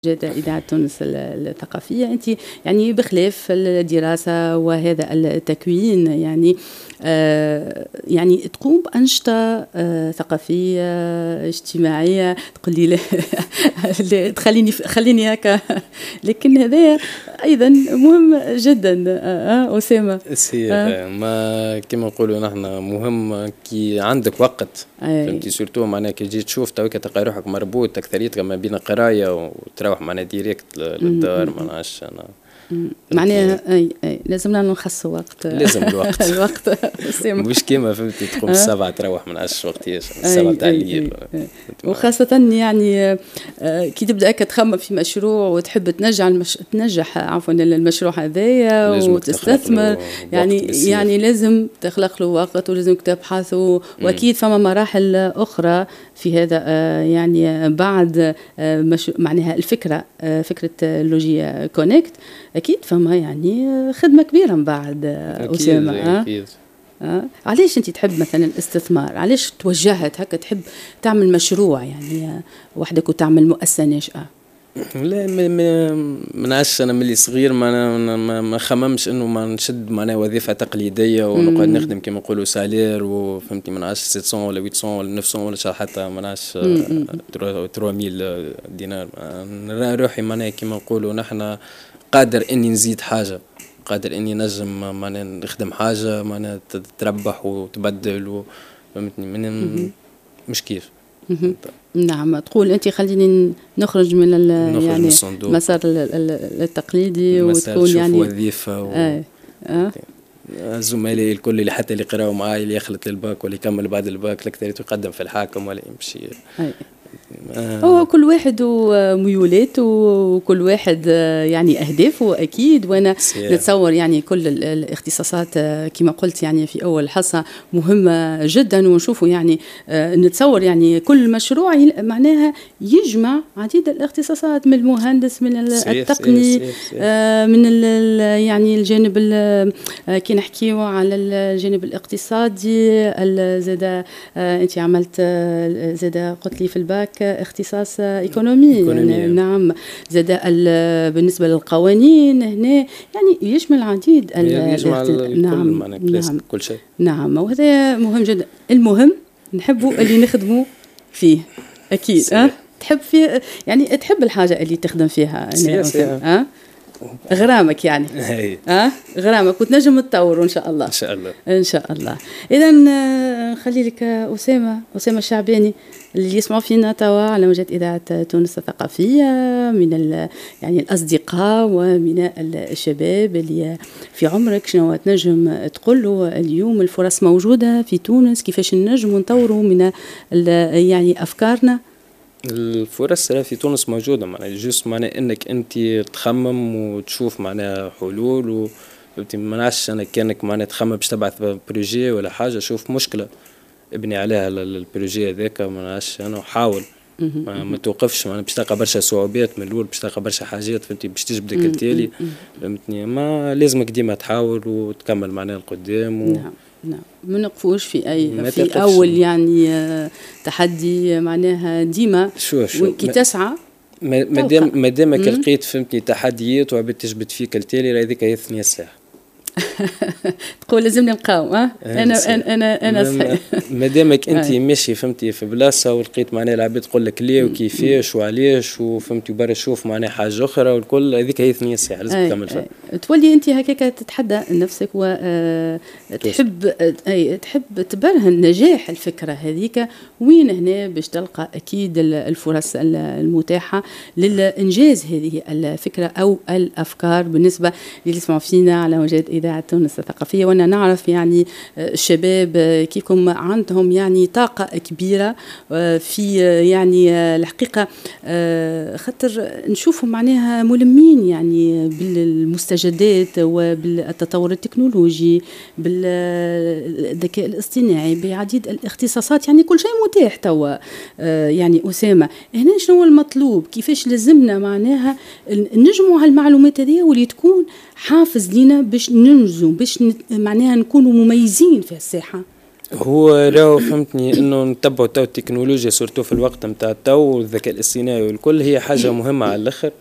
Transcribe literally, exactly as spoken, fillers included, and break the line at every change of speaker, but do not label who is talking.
جات إذاعة تونس الثقافية، أنت يعني بخلاف الدراسة وهذا التكوين يعني آه يعني تقوم بأنشطة آه ثقافية اجتماعية، تقول لي لا تخليني خليني هكا، لكن هذا أيضا مهم جدا. آه أسامة
سي آه. ما كما نقولوا نحن مهم كي عندك وقت فهمتي، سورتو معناها كي تجي تشوف توك تلقى روحك مربوط أكثريتك ما بين قراية وتروح معناها ديريكت للدار. ما نعرفش أنا
معناها اي اي لازمنا نخصوا وقت.
لازم الوقت
الوقت
مش كيما فهمتي تقوم السبعة تروح من عشر وقتيش السبعة تاع الليل.
وخاصة يعني كي تبدا هكا تخمم في مشروع وتحب تنجح المش... تنجح عفوا المشروع هذايا وتستثمر، يعني يعني لازم تخلق له وقت ولازم تبحث، واكيد فما مراحل اخرى في هذا يعني بعد مش... معناها الفكرة فكرة لوجيا كونكت أكيد فما يعني خدمة كبيرة من بعد. أسامة أكيد. أه؟ علاش أنت تحب مثلا الاستثمار؟ علاش توجهت هكا تحب تعمل مشروع يعني وحدك وتعمل مؤسسة ناشئة؟
لا من عش أنا ملي صغير ما ما ما خممش إنه ما نشد معناه وظيفة تقليدية ونقعد نخدم كما نقولوا سالير وفهمتي من عش سبعمية ولا ثمانمية ولا تسعمية ولا شحال حتى من عش ثلاثمية دينار. روحي معناه كما نقولوا نحن قادر إني نزيد حاجة، قادر إني نجم معناه نخدم حاجة معناه تربح وتبدل فهمتني من مش كيف.
نعم تقول أنت خليني نخرج من يعني المسار التقليدي وتكون يعني
وظيفة و... آه. آه. زملائي الكل اللي حتى اللي قراوا معاي اللي يخلط للباك واللي يكمل بعد الباك الأكثر يقدم في الحاكم ولا يمشي.
آه. هو كل واحد وميولاته وكل واحد يعني أهدافه أكيد، وأنا نتصور يعني كل الاختصاصات كما قلت يعني في أول حصة مهمة جدا، ونشوفوا يعني نتصور يعني كل مشروع معناها يجمع عديد الاختصاصات من المهندس من التقني من يعني الجانب كي نحكيه على الجانب الاقتصادي. زاد أنت عملت زاد قلت لي في الباك اختصاص إيكونومي, إيكونومي. نعم زاد بالنسبة للقوانين هنا يعني يشمل العديد
يجمع نعم. نعم. كل شيء
نعم، وهذا مهم جدا. المهم نحبوا اللي نخدموا فيه أكيد. أه؟ تحب فيه يعني تحب الحاجة اللي تخدم فيها أه؟ غرامك يعني اه غرامك وتنجم تطور ان شاء الله
ان شاء الله
ان شاء الله. اذا نخلي لك اسامه اسامه الشعباني اللي يسمعوا فينا توا على موجة اذاعه تونس الثقافيه من يعني الاصدقاء ومن الشباب اللي في عمرك، شنو تنجم تقول له اليوم الفرص موجوده في تونس، كيفاش ننجم نطوروا من يعني افكارنا؟
الفرص في تونس موجودة، معناها جوست معناها انك انت تخمم وتشوف معناها حلول و ما نعرفش انا كانك معناها تخمم باش تبعث بروجي ولا حاجة، شوف مشكلة ابني عليها البروجي هذاك ما نعرفش انا وحاول ما, ما توقفش معناها باش تلقى برشا صعوبات من الاول، باش تلقى برشا حاجات فهمتي باش تجبدك التالي فهمتني، ما لازمك ديما تحاول وتكمل معناها القدام و...
نعم نعم ما نقفوش في اي في اول يعني تحدي معناها ديما
شو شو
كي تسعى
مادام مادامك لقيت فهمتني تحديات وعبد تجبد فيك التالي هذيك هي الثانيه الساعه.
تقول لازمني نقاوم اه انا انا انا انا صحيح
مادامك انت ماشي فهمتي في بلاصه ولقيت معناها العباد تقول لك ليه وكيفاش وعلاش وفهمتي برا شوف معناها حاجه اخرى والكل هذيك هي ثانيه ساعه لازم تكمل فيها.
تولي انت هكاك تتحدى نفسك وتحب اي تحب تبرهن نجاح الفكره هذيك وين هنا باش تلقى اكيد الفرص المتاحه للانجاز هذه الفكره او الافكار بالنسبه اللي يسمعوا فينا على موجات إذاعة تونس الثقافية. وأنا نعرف يعني الشباب كيفكم عندهم يعني طاقة كبيرة في يعني الحقيقة خاطر نشوفهم معناها ملمين يعني بالمستجدات وبالتطور التكنولوجي بالذكاء الاصطناعي بعديد الاختصاصات، يعني كل شيء متاح توا. يعني أسامة هنا شنو المطلوب؟ كيفاش لازمنا معناها نجمع هالمعلومات هذه واللي تكون حافز لينا باش ننجزوا باش معناها نكونوا مميزين في الساحة؟
هو راهو فهمتني انه نتبعوا تو التكنولوجيا سورتو في الوقت نتاع تو والذكاء الاصطناعي والكل هي حاجه مهمه على الاخر.